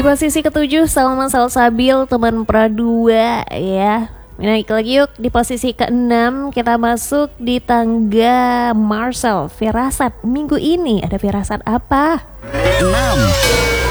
Di posisi ketujuh Salma Salsabil, teman Pradua ya. Naik lagi yuk, di posisi keenam kita masuk di tangga Marcel. Firasat, minggu ini ada firasat apa? 6.